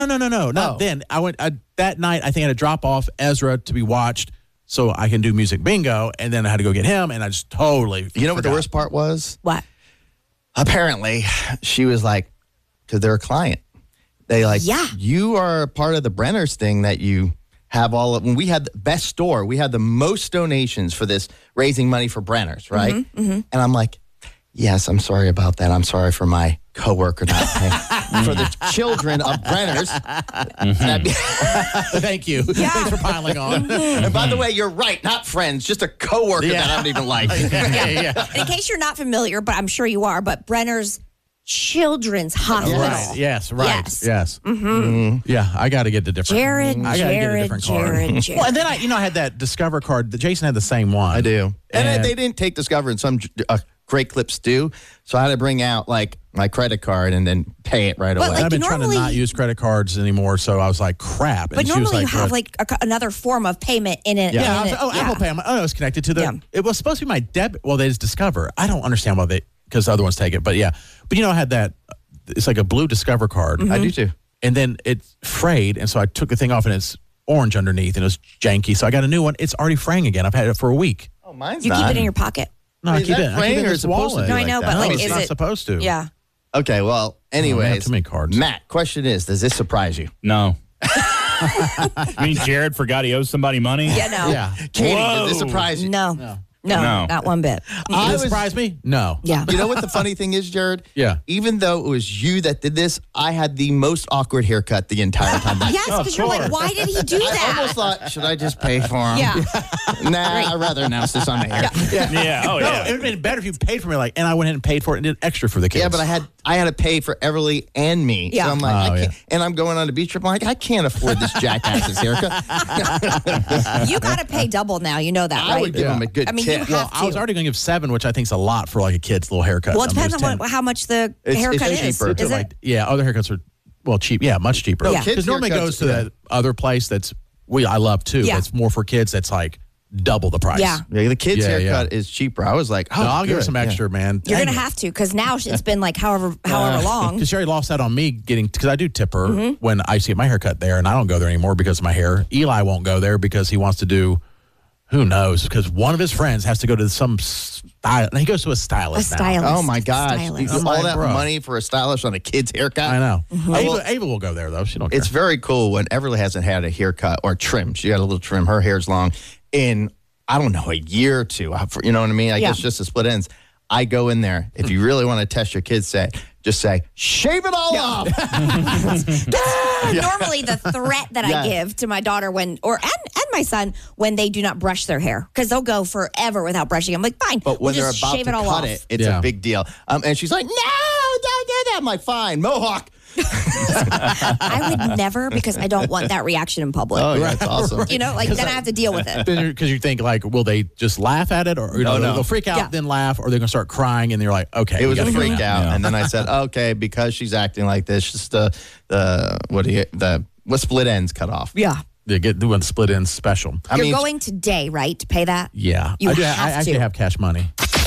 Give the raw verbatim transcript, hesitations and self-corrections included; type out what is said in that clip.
No, no, no, no, not Oh. then. I went I, that night. I think I had to drop off Ezra to be watched so I can do music bingo, and then I had to go get him, and I just totally. You know what the forgot. worst part was? What? Apparently, she was like, because they're a client. They like, Yeah. you are a part of the Brenner's thing that you have all of. When we had the best store, we had the most donations for this raising money for Brenner's, right? Mm-hmm, mm-hmm. And I'm like, yes, I'm sorry about that. I'm sorry for my coworker not paying for the children of Brenner's. That'd be- Thank you. Yeah. Thanks for piling on. and by the way, you're right, not friends, just a coworker Yeah. that I don't even like. yeah, yeah. In case you're not familiar, but I'm sure you are, but Brenner's Children's Hospital. Right. Yes. Right. Yes. Yes. Mm-hmm. Yeah. I got to get the different. Jared, I gotta get a Jared, different card. Jared, Jared. Well, and then I, you know, I had that Discover card. That Jason had the same one. I do. And, And- they didn't take Discover, and some uh, Great Clips do. So I had to bring out like my credit card and then pay it right But, away. like, And I've been trying to normally- not use credit cards anymore, so I was like, crap. But and she was normally like, you have "What?" like a, another form of payment in it. Yeah, in I was it. like, oh, yeah. Apple Pay. I'm like, oh, no, it's connected to the. Yeah. It was supposed to be my debit. Well, they just Discover. I don't understand why they, because the other ones take it. But yeah, but you know, I had that. It's like a blue Discover card. Mm-hmm. I do too. And then it's frayed, and so I took the thing off, and it's orange underneath, and it was janky. So I got a new one. It's already fraying again. I've had it for a week. Oh, mine's You not. keep it in your pocket. No, I Is keep that it. I keep fraying it in or this is it supposed to wallet. be No, I know, that? but No, like, it's is not it supposed to. Yeah. Okay, well, anyways. have too many cards. Matt, question is, does this surprise you? No. I mean, Jared forgot he owes somebody money? Yeah, no. Yeah. Katie, Whoa. does this surprise you? No. No. No. No. Not one bit. I Did it was- surprise me? No. Yeah. You know what the funny thing is, Jared? Yeah. Even though it was you that did this, I had the most awkward haircut the entire time. Yes, because you're like, why did he do I that? almost thought, should I just pay for him? Yeah. Nah, I'd rather announce this on the air. Yeah. Yeah. Oh, No, yeah. it would have been better if you paid for me, like, and I went ahead and paid for it and did extra for the kids. Yeah, but I had I had to pay for Everly and me. Yeah. So I'm like, Oh, I can't, yeah. and I'm going on a beach trip. I'm like, I can't afford this jackass's haircut. You got to pay double now. You know that, I right? would give him a good I mean, you tip. have Well, I was to. already going to give seven, which I think is a lot for like a kid's little haircut. Well, it I mean, depends on ten. what, how much the It's- haircut it's is. cheaper. Is it? Like, yeah, other haircuts are well cheap. Yeah, much cheaper. No, Because kids' normally haircuts- goes to yeah. that other place that's we I love too. Yeah. That's more for kids. That's like double the price. Yeah. Yeah, the kid's Yeah, haircut yeah. is cheaper. I was like, oh, No, I'll give her good. some Yeah. extra, man. You're gonna have to because now it's been like however however long. Because Sherry lost out on me getting because I do tip her Mm-hmm. when I see my haircut there, and I don't go there anymore because of my hair. Eli won't go there because he wants to do. Who knows? Because one of his friends has to go to some style. He goes to a A stylist. now. stylist. Oh my gosh! Stylist. You- I'm all like, that bro. money for a stylist on a kid's haircut. I know. Mm-hmm. Ava, well- Ava will go there though. She don't care. It's very cool when Everly hasn't had a haircut or trim. She got a little trim. Her hair's long. In I don't know a year or two. You know what I mean? I Yeah. guess just the split ends. I go in there. If you really want to test your kids, say just say shave it all off. Normally the threat that Yeah. I give to my daughter when or and, and my son when they do not brush their hair because they'll go forever without brushing. I'm like, fine, But when we'll they're just about shave to it all cut off. it, it's Yeah. a big deal. Um, and she's like, no, don't do that. I'm like, fine, mohawk. I would never because I don't want that reaction in public. Oh, yeah, that's awesome. You know, like then I have to deal with it. Because you think like, will they just laugh at it, or you know, No, no. they'll, they'll freak out, Yeah. then laugh, or they're gonna start crying, and they're like, okay, It we was a gotta go freak now. out, Yeah. and then I said, okay, because she's acting like this, just the the what do you the what split ends cut off. Yeah. They get doing split ends special. I You're mean, going today, right, to pay that? Yeah, You I, do, have I actually to. have cash money.